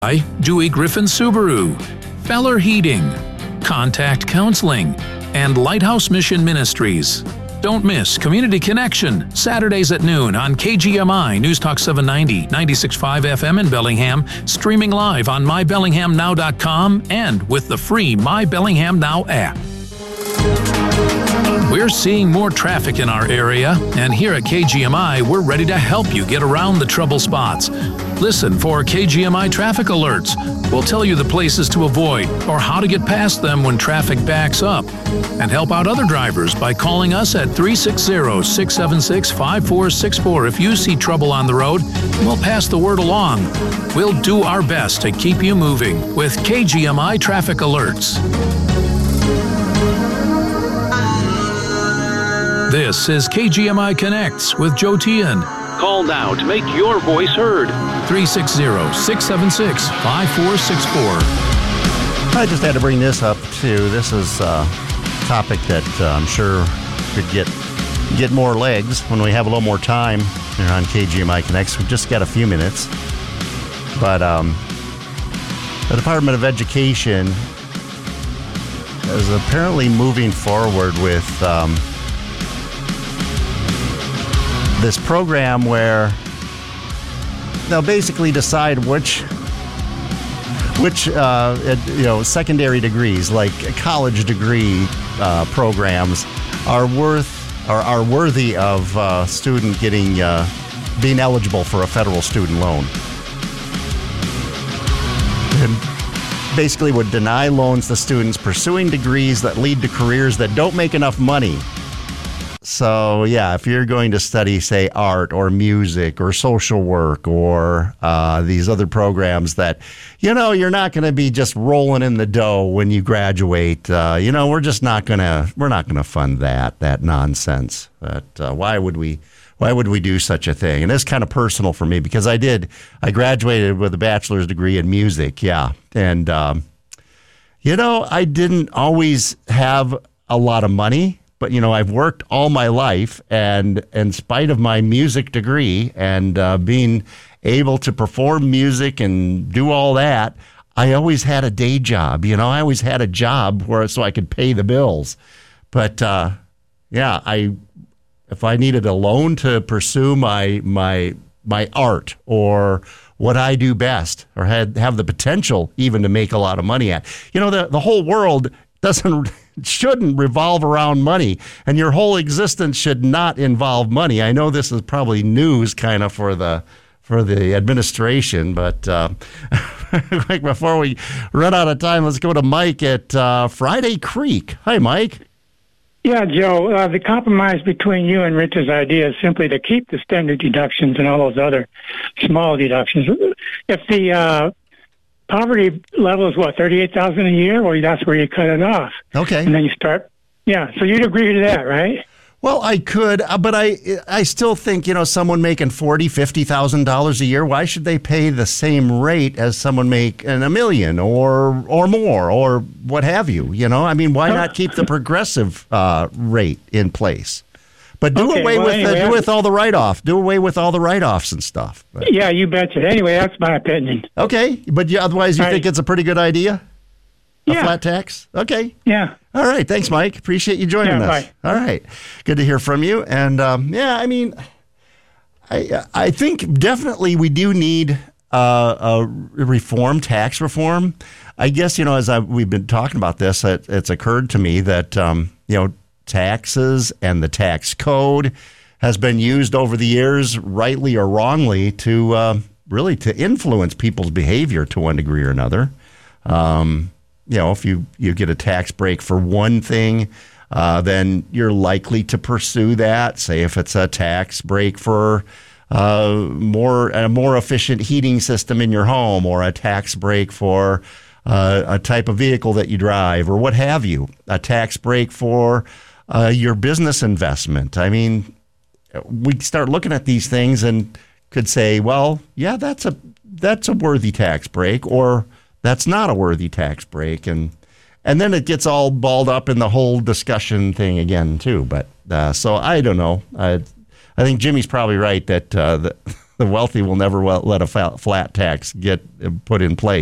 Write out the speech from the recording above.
Dewey Griffin Subaru, Feller Heating, Contact Counseling, and Lighthouse Mission Ministries. Don't miss Community Connection, Saturdays at noon on KGMI News Talk 790, 96.5 FM in Bellingham, streaming live on mybellinghamnow.com and with the free My Bellingham Now app. We're seeing more traffic in our area, and here at KGMI, we're ready to help you get around the trouble spots. Listen for KGMI traffic alerts. We'll tell you the places to avoid or how to get past them when traffic backs up. And help out other drivers by calling us at 360-676-5464 if you see trouble on the road. We'll pass the word along. We'll do our best to keep you moving with KGMI traffic alerts. This is KGMI Connects with Joe Tian. Call now to make your voice heard. 360-676-5464. I just had to bring this up, too. This is a topic that I'm sure could get more legs when we have a little more time here on KGMI Connects. We've just got a few minutes. But the Department of Education is apparently moving forward with this program where they'll basically decide which secondary degrees, like college degree programs, are worthy of student being eligible for a federal student loan. And basically would deny loans to students pursuing degrees that lead to careers that don't make enough money. So, yeah, if you're going to study, say, art or music or social work or these other programs that, you're not going to be just rolling in the dough when you graduate, we're not going to fund that nonsense. But why would we do such a thing? And it's kind of personal for me because I graduated with a bachelor's degree in music, yeah. And, I didn't always have a lot of money. But, I've worked all my life, and in spite of my music degree and being able to perform music and do all that, I always had a day job. I always had a job so I could pay the bills. But, if I needed a loan to pursue my art or what I do best or have the potential even to make a lot of money at, the whole world shouldn't revolve around money, and your whole existence should not involve money. I know this is probably news kind of for the administration, but before we run out of time, let's go to Mike at Friday Creek. Hi, Mike. Yeah, Joe, the compromise between you and Rich's idea is simply to keep the standard deductions and all those other small deductions. If the poverty level is $38,000 a year? Well, that's where you cut it off. Okay. And then you start. Yeah. So you'd agree to that, right? Well, I could, but I still think, someone making $50,000 a year, why should they pay the same rate as someone making $1 million or more or what have you? Why not keep the progressive rate in place? But do away with all the write-off. Do away with all the write-offs and stuff. But. Yeah, you betcha. Anyway, that's my opinion. Okay, but otherwise you think it's a pretty good idea? A flat tax? Okay. Yeah. All right. Thanks, Mike. Appreciate you joining us. Bye. All right. Good to hear from you. And, I think definitely we do need a tax reform. I guess, as we've been talking about this, it's occurred to me that, taxes and the tax code has been used over the years, rightly or wrongly, to really to influence people's behavior to one degree or another. If you get a tax break for one thing, then you're likely to pursue that. Say if it's a tax break for a more efficient heating system in your home, or a tax break for a type of vehicle that you drive, or what have you, a tax break for your business investment. We start looking at these things and could say, well, yeah, that's a worthy tax break, or that's not a worthy tax break, and then it gets all balled up in the whole discussion thing again too. But so I don't know. I think Jimmy's probably right that the the wealthy will never let a flat tax get put in place.